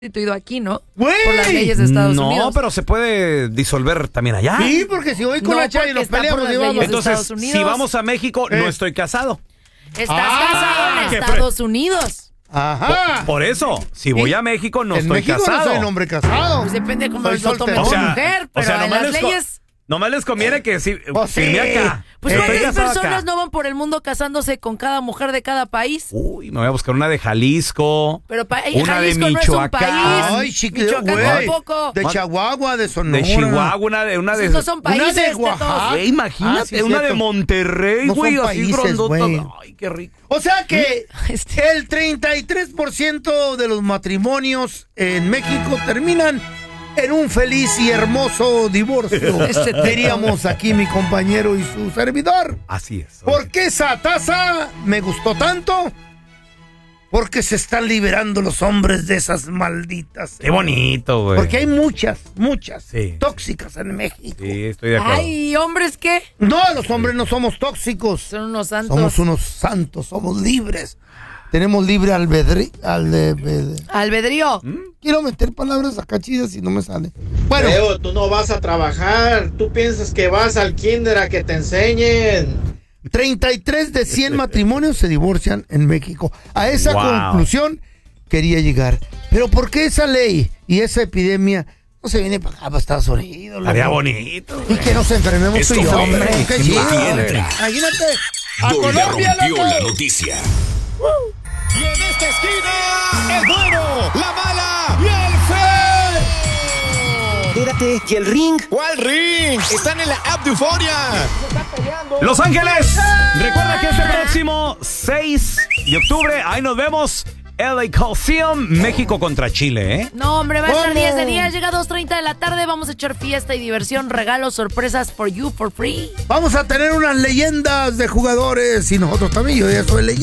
constituido aquí, ¿no? Güey. Por las leyes de Estados Unidos. No, pero se puede disolver también allá. Sí, porque si voy con la chava y nos peleamos, entonces, si vamos a México, no estoy casado. Estás casado en Estados Unidos. Ajá. Por eso, si voy a México, no estoy México casado. No soy un hombre casado. Pues depende de cómo Soy lo tome soltero. tu mujer, pero en las leyes... Nomás les conviene que si sí. acá. Pues estoy ¿cuántas casado personas acá. no van por el mundo casándose con cada mujer de cada país? Uy, me voy a buscar una de Jalisco. Pero una Jalisco de no es un Michoacán. país. Ay, Michoacán güey. tampoco. De Chihuahua, de Sonora. De Chihuahua, una de Esos no son países. Una de Oaxaca. Güey, imagínate, sí, una de cierto. Monterrey, No son güey, así países, grandota. güey. Ay, qué rico. O sea que el 33% de los matrimonios en México terminan en un feliz y hermoso divorcio. Diríamos aquí mi compañero y su servidor. Así es. ¿Por qué esa taza me gustó tanto? Porque se están liberando los hombres de esas malditas. Qué bonito, güey. Porque hay muchas Sí. tóxicas en México. Sí, estoy de acuerdo. Ay, ¿hombres qué? No, los hombres no somos tóxicos. Son unos santos. Somos unos santos, somos libres. Tenemos libre albedrío. Albedrío. Quiero meter palabras acá chidas y no me sale. Bueno, Leo, tú no vas a trabajar. Tú piensas que vas al kinder a que te enseñen. 33 de 100 matrimonios se divorcian en México. A esa conclusión quería llegar. Pero ¿por qué esa ley y esa epidemia no se viene para acá, para Estados Unidos? Estaría bonito. Y que nos enfermemos Esto tú y yo, fue hombre. Qué Sin chido. Entra. Imagínate. A Donde Colombia, rompió loco. la noticia. Y en esta esquina, el bueno, la mala y el feo. Espérate, ¿y el ring? ¿Cuál ring? Están en la app de Euforia. Los Ángeles, recuerda que este próximo 6 de octubre, ahí nos vemos. LA Coliseum, México contra Chile, ¿eh? No, hombre, va a estar ¿Cómo? 10 de día. Llega 2:30 de la tarde. Vamos a echar fiesta y diversión, regalos, sorpresas for you for free. Vamos a tener unas leyendas de jugadores y nosotros también. Yo ya soy leyenda.